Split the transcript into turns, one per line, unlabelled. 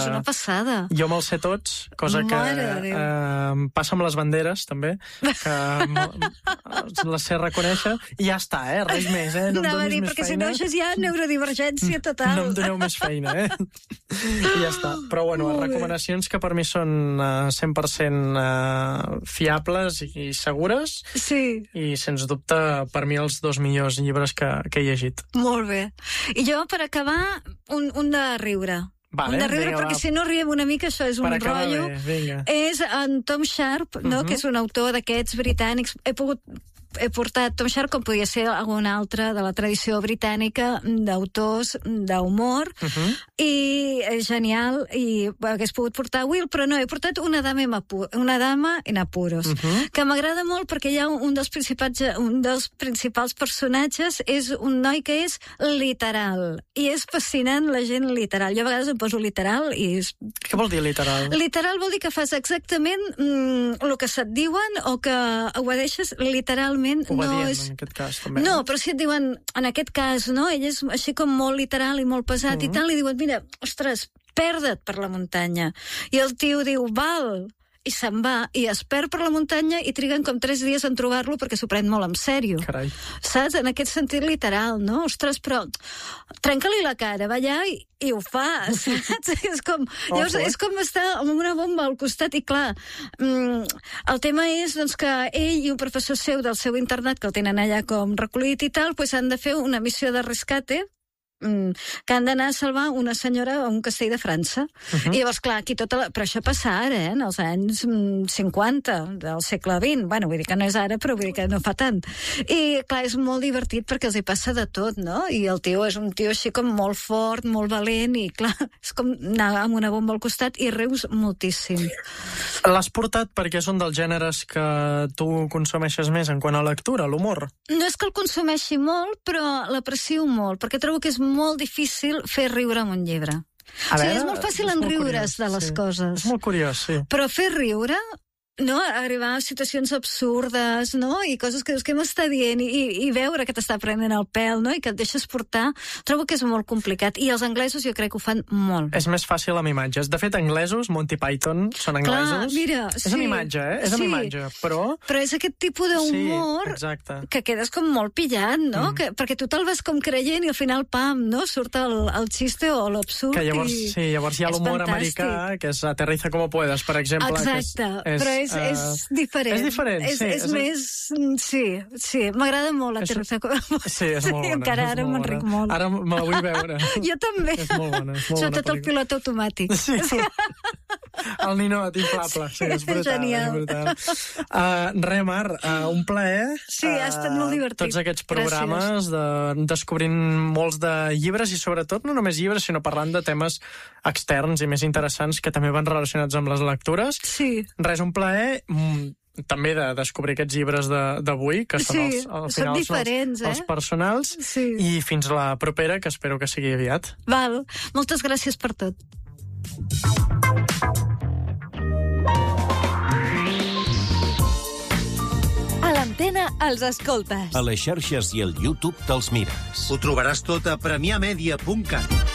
és una passada.
Jo me'ls sé tots, cosa que passa amb les banderes, també, que les sé reconèixer, i ja està, res més, no em donis més feina.
Perquè si no, això és ja neurodivergència total.
No em doneu més feina, I ja està. Però, bueno, recomanacions que per mi són 100% fiables i segures, i, sens dubte, per mi els 2 millors llibres que he llegit.
Molt bé. I jo, per acabar, un de riure.
Vale,
un de riure, perquè si no riem una mica, això és un rotllo. És en Tom Sharp, que és un autor d'aquests britànics. He portat Tom Sharp, com podia ser algun altre de la tradició britànica d'autors d'humor, i és genial, i hagués pogut portar Will, però no, he portat Una dama en apuros, que m'agrada molt perquè hi ha un dels principals personatges, és un noi que és literal, i és fascinant la gent literal. Jo a vegades em poso literal i...
Què vol dir literal?
Literal vol dir que fas exactament el que se't diuen o que obedeixes literalment.
Obedient, en aquest cas, també.
No, però si et diuen, en aquest cas, no? Ell és així com molt literal i molt pesat i tal, li diuen, mira, ostres, perda't per la muntanya. I el tio diu, val, i se'n va, i es perd per la muntanya i triguen com 3 dies en trobar-lo perquè s'ho pren molt en sèrio.
Carai.
Saps? En aquest sentit literal, no? Ostres, però trenca-li la cara, va allà i ho fa, saps? És com, llavors, és com estar amb una bomba al costat i clar, el tema és doncs, que ell i un professor seu del seu internat, que el tenen allà com recollit i tal, doncs han de fer una missió de rescate que han d'anar a salvar una senyora a un castell de França. I llavors, clar, aquí però això passa ara, en els anys 50 del segle XX. Bueno, vull dir que no és ara, però vull dir que no fa tant. I, clar, és molt divertit perquè els hi passa de tot, no? I el tio és un tio així com molt fort, molt valent, i, clar, és com anar amb una bomba al costat i rius moltíssim.
L'has portat perquè són dels gèneres que tu consumeixes més en quant a lectura, l'humor?
No és que el consumeixi molt, però l'aprecio molt, perquè trobo que és molt difícil fer riure amb un llibre. És molt fàcil enriure's de les coses.
És molt curiós, sí.
Però fer riure, no? Arribar a situacions absurdes, no? I coses que dius, què m'està dient? I veure que t'està prenent el pèl, no? I que et deixes portar. Trobo que és molt complicat. I els anglesos jo crec que ho fan molt.
És més fàcil amb imatges. De fet, anglesos, Monty Python, són anglesos.
Clar, mira,
és amb imatge, És amb imatge, però...
Però és aquest tipus d'humor que quedes com molt pillat, no? Perquè tu te'l vas com creient i al final, pam, no? Surt el xiste o l'absurd.
Que llavors, llavors hi ha l'humor americà, que és Aterriza como puedas, per exemple.
Exacte, però és diferent.
És diferent, sí.
És més... Sí, m'agrada molt Aterriza como puedas.
Sí, és molt bona.
Encara ara m'enric molt.
Ara me la vull veure.
Jo també.
És molt bona.
Sobretot el pilot automàtic.
Sí. El ninot inflable. Sí, és brutal.
Genial.
Mar, un plaer.
Sí, ha estat molt divertit.
Tots aquests programes descobrint molts de llibres i sobretot no només llibres, sinó parlant de temes externs i més interessants que també van relacionats amb les lectures.
Sí.
Res, un plaer també de descobrir aquests llibres d'avui, que són al final
diferents,
els personals, i fins la propera, que espero que sigui aviat.
Val, moltes gràcies per tot.
A l'Antena els escoltes.
A les xarxes i al YouTube te'ls mires.
Ho trobaràs tot a premiamedia.cat.